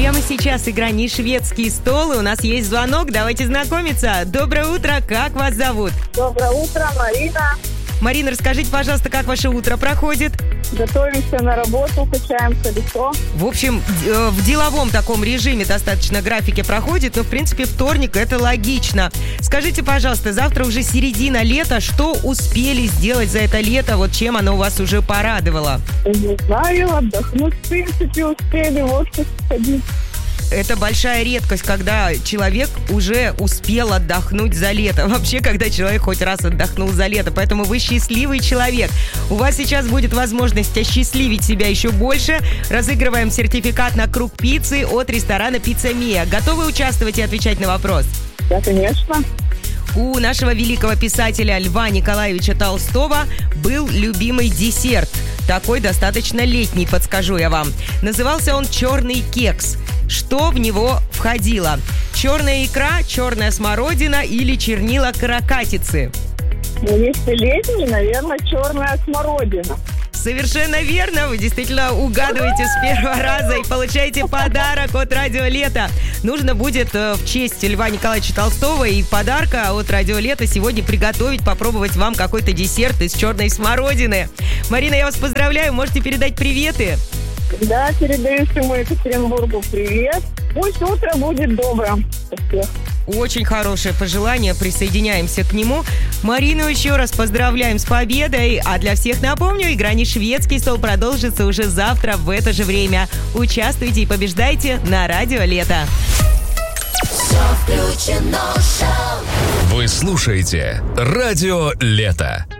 Прямо сейчас игра «Не шведский стол», и у нас есть звонок. Давайте знакомиться. Доброе утро, как вас зовут? Доброе утро, Марина. Марина, расскажите, пожалуйста, как ваше утро проходит? Готовимся на работу, качаем колесо. В общем, в деловом таком режиме достаточно графике проходит, но, в принципе, вторник – это логично. Скажите, пожалуйста, завтра уже середина лета, что успели сделать за это лето, вот чем оно вас уже порадовало? Не знаю, отдохнуть, в принципе, успели, в отпуск сходить. Это большая редкость, когда человек уже успел отдохнуть за лето. Вообще, когда человек хоть раз отдохнул за лето. Поэтому вы счастливый человек. У вас сейчас будет возможность осчастливить себя еще больше. Разыгрываем сертификат на круг пиццы от ресторана «Пицца Мия». Готовы участвовать и отвечать на вопрос? Да, конечно. У нашего великого писателя Льва Николаевича Толстого был любимый десерт. Такой достаточно летний, подскажу я вам. Назывался он «Черный кекс». Что в него входило? Черная икра, черная смородина или чернила каракатицы? Ну, если летний, наверное, черная смородина. Совершенно верно, вы действительно угадываете с первого раза и получаете подарок от Радио Лето. Нужно будет в честь Льва Николаевича Толстого и подарка от Радио Лето сегодня приготовить, попробовать вам какой-то десерт из черной смородины. Марина, я вас поздравляю, можете передать приветы. Да, передаю всему Екатеринбургу привет. Пусть утро будет добрым. Всех. Очень хорошее пожелание, присоединяемся к нему. Марину еще раз поздравляем с победой. А для всех напомню, игра «Не шведский стол» продолжится уже завтра в это же время. Участвуйте и побеждайте на Радио Лето. Вы слушаете Радио Лето.